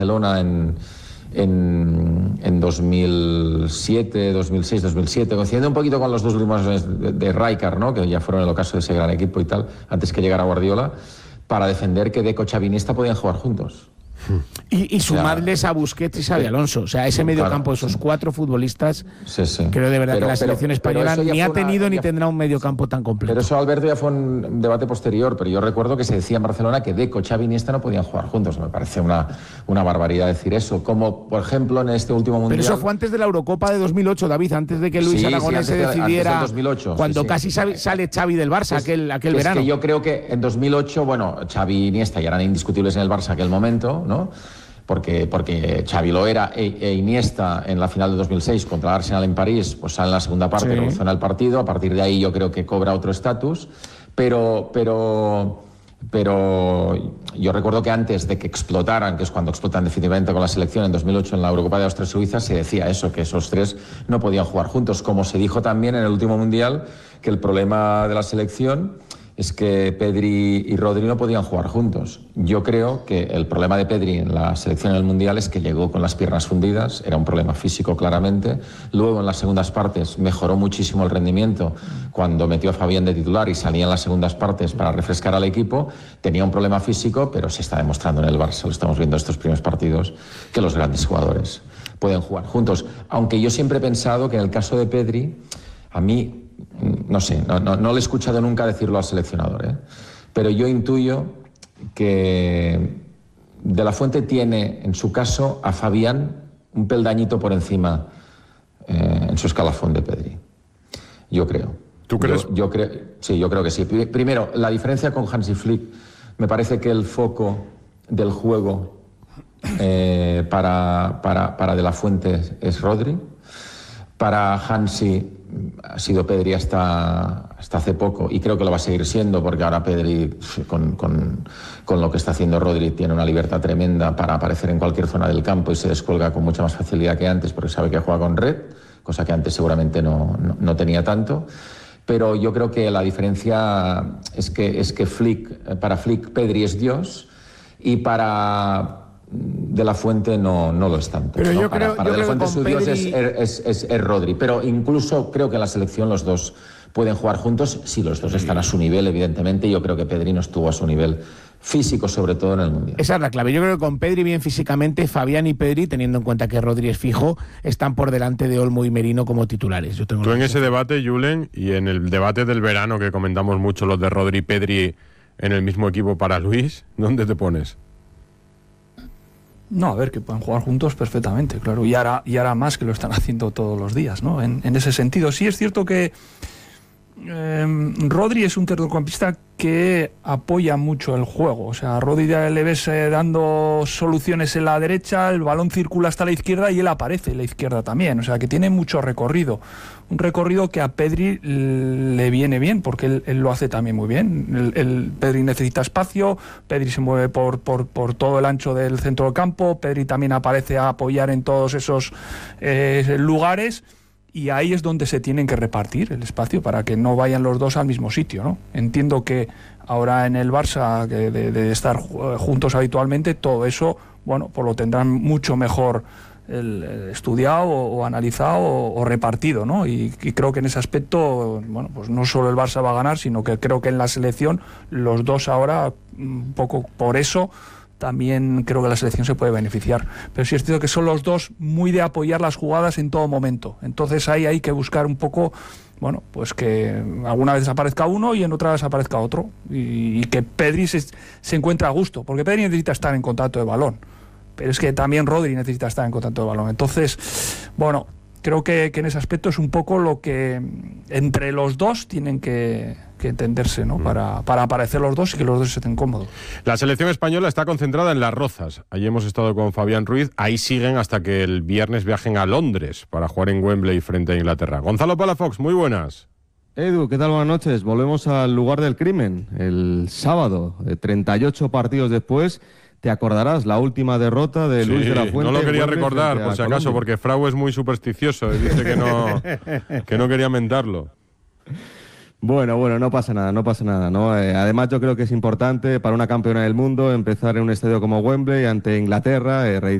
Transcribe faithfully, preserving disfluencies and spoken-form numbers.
Barcelona en, en, en dos mil siete, dos mil seis, dos mil siete, coincidiendo un poquito con los dos últimos de, de Rijkaard, ¿no? Que ya fueron el ocaso de ese gran equipo y tal, antes que llegara Guardiola, para defender que Deco, Xavi, Iniesta podían jugar juntos. Y, y sumarles o sea, a Busquets y Xabi Alonso. O sea, ese medio claro, campo, esos cuatro futbolistas, sí, sí. creo de verdad pero, que la selección pero, española pero ni ha una, tenido ni ya, tendrá un medio campo tan completo. Pero eso, Alberto, ya fue un debate posterior, pero yo recuerdo que se decía en Barcelona que Deco, Xavi y Iniesta no podían jugar juntos. Me parece una, una barbaridad decir eso. Como, por ejemplo, en este último Mundial... Pero eso fue antes de la Eurocopa de dos mil ocho, David, antes de que Luis sí, Aragonés sí, se decidiera, antes del dos mil ocho, cuando sí, sí. casi sale, sale Xavi del Barça, pues, aquel, aquel es verano. Que yo creo que en dos mil ocho, bueno, Xavi y Iniesta ya eran indiscutibles en el Barça aquel momento, ¿no? Porque, porque Xavi lo era e, e Iniesta en la final de dos mil seis contra el Arsenal en París, pues sale en la segunda parte, sí. revoluciona el partido, a partir de ahí yo creo que cobra otro estatus, pero, pero, pero yo recuerdo que antes de que explotaran, que es cuando explotan definitivamente con la selección en dos mil ocho en la Eurocopa de Austria-Suiza, se decía eso, que esos tres no podían jugar juntos, como se dijo también en el último Mundial, que el problema de la selección es que Pedri y Rodri no podían jugar juntos. Yo creo que el problema de Pedri en la selección en el Mundial es que llegó con las piernas fundidas, era un problema físico claramente. Luego en las segundas partes mejoró muchísimo el rendimiento cuando metió a Fabián de titular y salía en las segundas partes para refrescar al equipo. Tenía un problema físico, pero se está demostrando en el Barça, lo estamos viendo estos primeros partidos, que los grandes jugadores pueden jugar juntos. Aunque yo siempre he pensado que en el caso de Pedri, a mí... No sé, no, no, no le he escuchado nunca decirlo al seleccionador, ¿eh? Pero yo intuyo que De la Fuente tiene, en su caso, a Fabián un peldañito por encima eh, en su escalafón de Pedri. Yo creo. ¿Tú crees? Yo, yo creo, sí, yo creo que sí. Primero, la diferencia con Hansi Flick, me parece que el foco del juego eh, para, para, para De la Fuente es Rodri. Para Hansi ha sido Pedri hasta, hasta hace poco, y creo que lo va a seguir siendo, porque ahora Pedri, con, con, con lo que está haciendo Rodri, tiene una libertad tremenda para aparecer en cualquier zona del campo y se descuelga con mucha más facilidad que antes, porque sabe que juega con red, cosa que antes seguramente no, no, no tenía tanto. Pero yo creo que la diferencia es que, es que Flick, para Flick Pedri es Dios, y para De la Fuente no, no lo es tanto. Pero ¿no? yo Para, creo, para yo De la creo Fuente que su con Dios Pedri... es, es, es, es Rodri. Pero incluso creo que en la selección los dos pueden jugar juntos si los dos están a su nivel, evidentemente. Yo creo que Pedri no estuvo a su nivel físico, sobre todo en el Mundial. Esa es la clave. Yo creo que con Pedri bien físicamente, Fabián y Pedri, teniendo en cuenta que Rodri es fijo, están por delante de Olmo y Merino como titulares. Yo tengo Tú en ese debate, Julen, y en el debate del verano que comentamos mucho, los de Rodri y Pedri en el mismo equipo para Luis, ¿dónde te pones? No, a ver, que pueden jugar juntos perfectamente, claro. Y ahora, y ahora más que lo están haciendo todos los días, ¿no? En, en ese sentido, sí es cierto que eh, Rodri es un centrocampista que apoya mucho el juego. O sea, a Rodri ya le ves eh, dando soluciones en la derecha, el balón circula hasta la izquierda y él aparece en la izquierda también. O sea, que tiene mucho recorrido. Un recorrido que a Pedri le viene bien, porque él, él lo hace también muy bien. El, el Pedri necesita espacio, Pedri se mueve por, por, por todo el ancho del centro del campo, Pedri también aparece a apoyar en todos esos eh, lugares, y ahí es donde se tienen que repartir el espacio para que no vayan los dos al mismo sitio, ¿no? Entiendo que ahora en el Barça, que de, de estar juntos habitualmente, todo eso, bueno, pues lo tendrán mucho mejor el, el estudiado o, o analizado o, o repartido, ¿no? Y, y creo que en ese aspecto, bueno, pues no solo el Barça va a ganar, sino que creo que en la selección los dos ahora, un poco por eso, también creo que la selección se puede beneficiar. Pero sí es cierto que son los dos muy de apoyar las jugadas en todo momento. Entonces ahí hay que buscar un poco, bueno, pues que alguna vez aparezca uno y en otras aparezca otro. Y, y que Pedri se, se encuentre a gusto, porque Pedri necesita estar en contacto de balón. Pero es que también Rodri necesita estar en contacto de balón. Entonces, bueno, creo que, que en ese aspecto es un poco lo que entre los dos tienen que, que entenderse, ¿no? Mm. Para, para aparecer los dos y que los dos estén cómodos. La selección española está concentrada en Las Rozas. Allí hemos estado con Fabián Ruiz. Ahí siguen hasta que el viernes viajen a Londres para jugar en Wembley frente a Inglaterra. Gonzalo Palafox, muy buenas. Edu, ¿qué tal? Buenas noches. Volvemos al lugar del crimen. El sábado, treinta y ocho partidos después, te acordarás, la última derrota de sí, Luis de la Fuente. No lo quería recordar, por si acaso, Colombia. Porque Frau es muy supersticioso y dice que no, que no quería mentarlo. Bueno, bueno, no pasa nada, no pasa nada, ¿no? Eh, además, yo creo que es importante para una campeona del mundo empezar en un estadio como Wembley ante Inglaterra, eh,